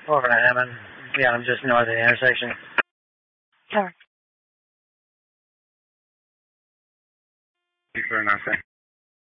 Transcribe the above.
Over to Hammond. Yeah, I'm just north of the intersection. Cover. Thanks for an